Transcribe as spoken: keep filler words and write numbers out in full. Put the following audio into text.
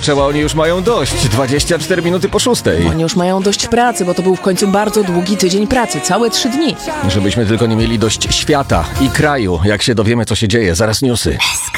zaczęła, oni już mają dość. dwadzieścia cztery minuty po szóstej. Oni już mają dość pracy, bo to był w końcu bardzo długi tydzień pracy, całe trzy dni. Żebyśmy tylko nie mieli dość świata i kraju, jak się dowiemy, co się dzieje. Zaraz newsy.